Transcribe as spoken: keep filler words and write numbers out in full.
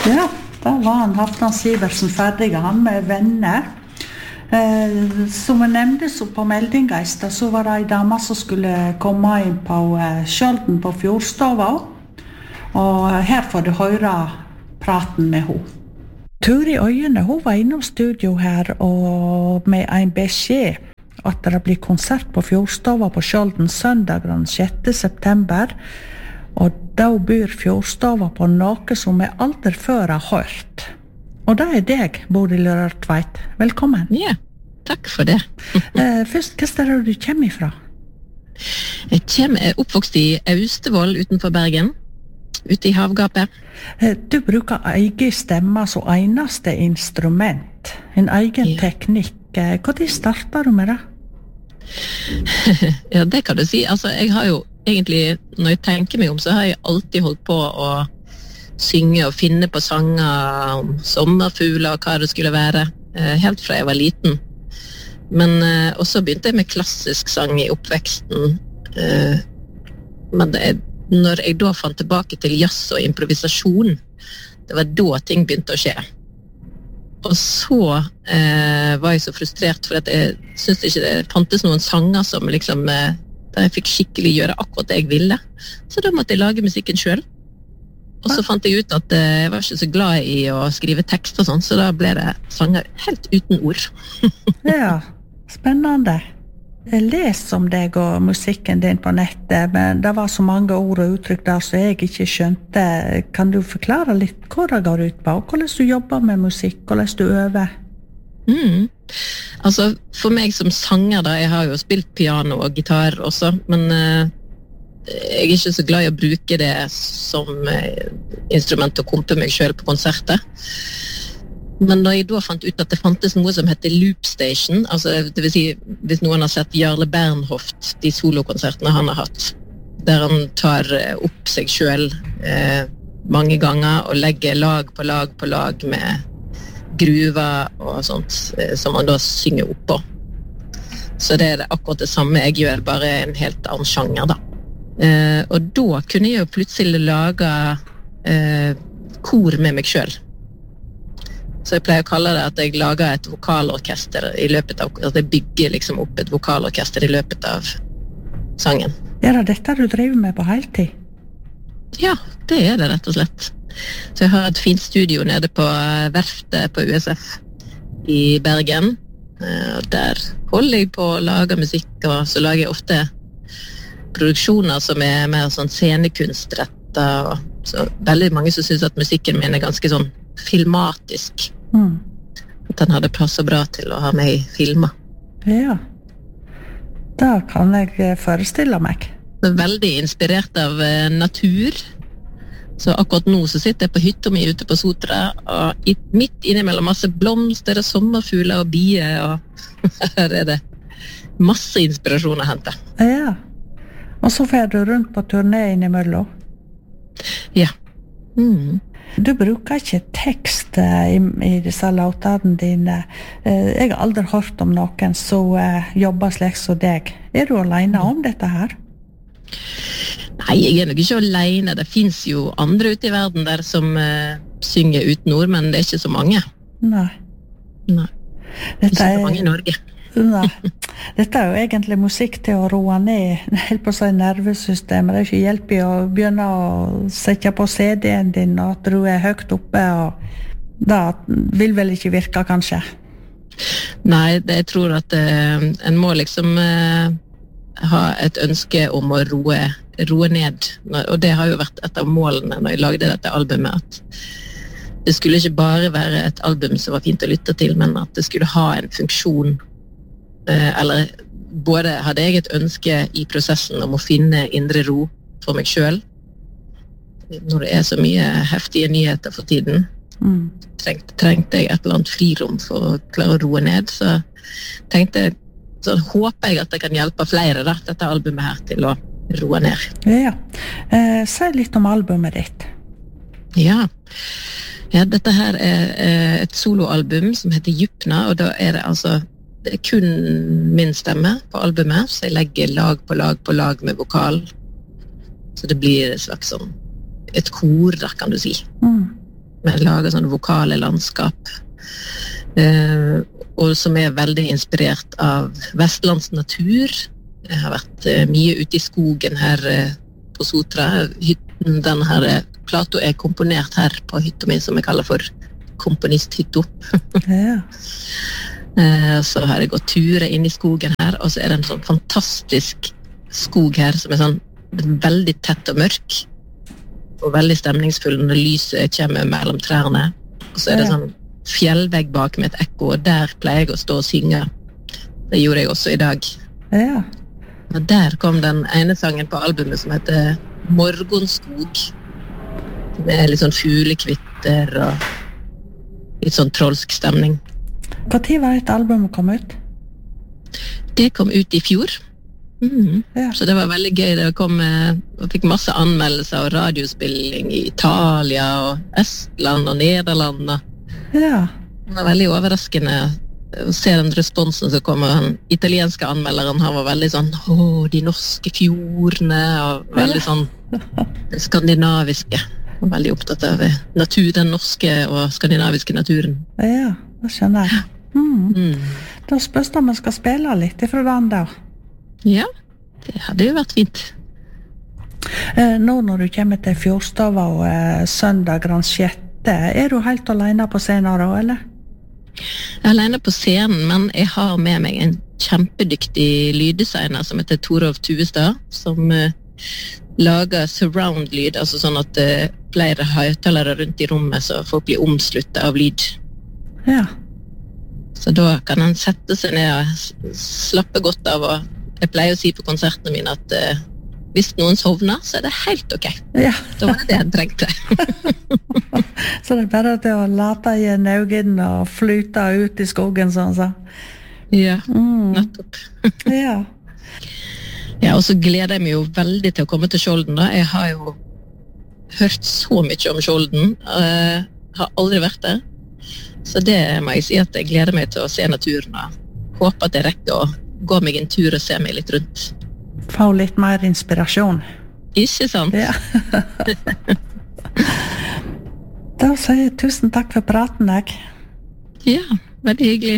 Ja, der var han, Halvdan Sivertsen, ferdig, han med venner. Eh, som jeg nevnte så på meldinga i sted, så var det en dame som skulle komme inn på eh, Skjolden på Fjordstova. Og her får du høre praten med henne. Turi Øyene, hun var innom studio her og med en beskjed at det blir konsert på Fjordstova på Skjolden søndag den sjette september. Og da byr Fjordstova på noe som jeg aldri før har hørt. Og det er deg, Bodil Rørtveit. Velkommen. Ja, takk for det. eh, først, hva er det du kommer ifra? Jeg kommer er oppvokst i Austevoll utenfor Bergen, ute i havgapet. Eh, du bruker egen stemme som eneste instrument, en egen ja. teknikk. Eh, Hvordan starter du med det? Ja, det kan du si. Altså, jeg har jo egentlig, når jeg tenker meg om, så har jeg alltid holdt på å synge og finne på sanger om sommerfugler og hva det skulle være, helt fra jeg var liten. Men også begynte jeg med klassisk sang i oppveksten. Men det, når jeg da fant tilbake til jazz og improvisasjon, det var da ting begynte å skje. Og så eh, var jeg så frustrert, for at jeg synes ikke det fantes noen sanger som liksom, eh, der jeg fikk skikkelig gjøre akkurat det jeg ville. Så da måtte jeg lage musikken selv. Og så fant jeg ut at eh, jeg var ikke så glad i å skrive tekst og sånn, så da ble det sanger helt uten ord. Ja, spennende. Jeg leser om deg og musikken din på nettet, men det var så mange ord og uttrykk der som jeg ikke skjønte. Kan du forklare litt hva det går ut på, og hvordan du jobber med musikk, hvordan du øver? Mm. Altså, for meg som sanger da, jeg har jo spilt piano og gitar også, men uh, jeg er ikke så glad i å bruke det som uh, instrument til å kompe meg selv på konserter. Men da jeg da fant ut at det fantes noe som heter Loop Station, altså det vil si, hvis noen har sett Jarle Bernhoft, de solokonsertene han har hatt, der han tar opp seg selv eh, mange ganger og legger lag på lag på lag med gruver og sånt, eh, som han da synger opp på. Så det er det akkurat det samme jeg gjør, bare en helt annen sjanger da. Eh, og da kunne jeg jo plutselig lage eh, kor med meg selv. Så jeg pleier å kalle det at jeg lager et vokalorkester i løpet av, at jeg bygger liksom opp et vokalorkester i løpet av sangen. Er det dette du driver med på heltid? Ja, det er det rett og slett. Så jeg har et fint studio nede på verftet på U S F i Bergen. Og der holder jeg på å lage musikk, og så lager jeg ofte produksjoner som er mer sånn scenekunstrettet. Så veldig mange som synes at musikken min er ganske sånn filmatisk. Mm. At den hadde passet bra til å ha med i filmer. Ja, da kan jeg forestille meg. Det er veldig inspirert av eh, natur. Så akkurat nå så sitter jeg på hytta mi ute på Sotra, og i, midt innimellom masse blomster og sommerfugler og bier, og her er det masse inspirasjon å hente. Ja, og så fer du rundt på turné innimellom? Ja. Mm. Du bruker ikke tekst i, i disse låtene dine. Jeg har aldri hørt om noen som jobber slik som deg. Er du alene om dette her? Nei, jeg er nok ikke alene. Det finnes jo andre ute i verden der som uh, synger uten ord, men det er ikke så mange. Nei. Nei. Det er ikke så mange i Norge. Nei. Dette er jo egentlig musikk til å roe ned helt på seg nervesystemet. Det er ikke hjelp i å begynne å sette på C D-en din og at du er høyt oppe, og det vil vel ikke virke kanskje? Nei, det, jeg tror at uh, en må liksom uh, ha et ønske om å roe, roe ned, og det har jo vært et av målene når jeg lagde dette albumet, at det skulle ikke bare være et album som var fint å lytte til, men at det skulle ha en funksjon. Eller både hadde jeg et ønske i prosessen om å finne indre ro for meg selv. Når det er så mye heftige nyheter for tiden, mm. trengte, trengte jeg et eller annet frirom for å klare å roe ned. Så tenkte jeg, så håper jeg at jeg kan hjelpe flere da, dette albumet her til å roe ned. Ja, eh, si litt om albumet ditt. Ja, ja dette her er eh, et soloalbum som heter Djupna, og da er det altså det er kun min stemme på albumet, så jeg legger lag på lag på lag med vokal. Så det blir et slags sånn, et kor, da kan du si. Mm. Vi lager sånne vokale landskap, eh, og som er veldig inspirert av Vestlands natur. Jeg har vært eh, mye ute i skogen her eh, på Sotra. Hytten, denne her eh, plato er komponert her på hytta mi, som jeg kaller for komponisthytta. Ja. eh, så har jeg gått turer inn i skogen her, og så er det en sånn fantastisk skog her, som er sånn veldig tett og mørk, og veldig stemningsfull når lyset kommer mellom trærne. Og så er det Ja. sånn fjellvegg bak med et ekko, og der pleier jeg å stå og synge. Det gjorde jeg også i dag. Ja. Og der kom den ene sangen på albumet som heter Morgonskog. Med litt sånn fuglekvitter og litt sånn trolsk stemning. Hva tid var et album kom ut? Det kom ut i fjor. Mhm. Ja. Så det var veldig gøy. Det kom, eh, og fikk masse anmeldelser og radiospilling i Italia og Estland og Nederland. Og Ja. det var veldig overraskende å se den responsen som kom. Den italienske anmelderen, han var veldig sånn, åh, de norske fjordene, og veldig sånn det skandinaviske. Og veldig opptatt av natur, den norske og skandinaviske naturen. Ja, det skjønner jeg. Mm. Mm. Da spørs det om jeg skal spille litt ifra den der. Ja, det hadde jo vært fint. Eh, nå når du kommer til Fjordstava og eh, søndag den sjette, er du helt alene på scenen da, eller? Jeg er alene på scenen, men jeg har med meg en kjempedyktig lyddesigner som heter Torov Tuestad, som eh, lager surround-lyd, altså sånn at eh, flere høyttalere rundt i rommet, så folk blir omsluttet av lyd. Ja. Så da kan han sette seg ned og s- slappe godt av, og jeg pleier å si på konsertene mine at eh, hvis noen sovner, så er det helt ok. Ja. Da var det det jeg trengte. Så det er bare til å late i øynene og flyte ut i skogen, sånn så. Ja, Mm. nettopp. Ja. Ja, og så gleder jeg meg jo veldig til å komme til Skjolden da. Jeg har jo hørt så mye om Skjolden, uh, har aldri vært der. Så det må jeg si at jeg gleder meg til å se naturen, og håper at jeg rekker å gå meg en tur og se meg litt rundt. Få litt mer inspirasjon. Ikke sant? Ja. Da sier jeg tusen takk for praten, jeg. Ja, veldig hyggelig.